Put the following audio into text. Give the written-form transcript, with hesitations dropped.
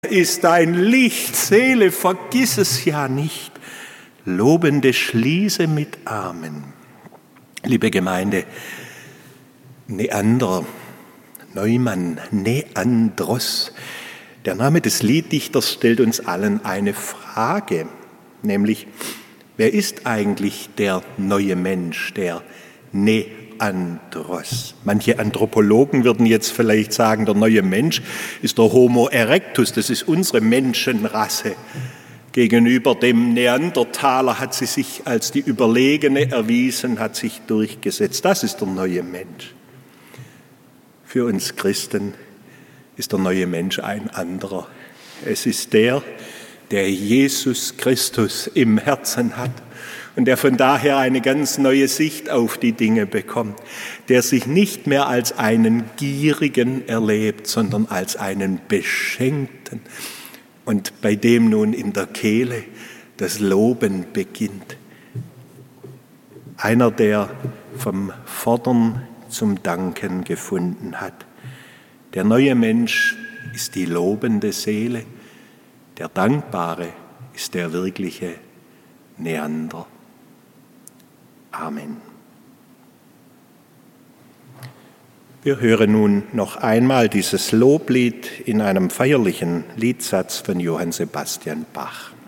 ist dein Licht, Seele, vergiss es ja nicht. Lobende schließe mit Amen. Liebe Gemeinde, Neander, Neumann, Neandros, der Name des Lieddichters stellt uns allen eine Frage, nämlich, wer ist eigentlich der neue Mensch, der Neandros? Manche Anthropologen würden jetzt vielleicht sagen, der neue Mensch ist der Homo erectus, das ist unsere Menschenrasse. Gegenüber dem Neandertaler hat sie sich als die Überlegene erwiesen, hat sich durchgesetzt. Das ist der neue Mensch. Für uns Christen ist der neue Mensch ein anderer. Es ist der Jesus Christus im Herzen hat und der von daher eine ganz neue Sicht auf die Dinge bekommt, der sich nicht mehr als einen Gierigen erlebt, sondern als einen Beschenkten und bei dem nun in der Kehle das Loben beginnt. Einer, der vom Fordern zum Danken gefunden hat. Der neue Mensch ist die lobende Seele, der Dankbare ist der wirkliche Neander. Amen. Wir hören nun noch einmal dieses Loblied in einem feierlichen Liedsatz von Johann Sebastian Bach.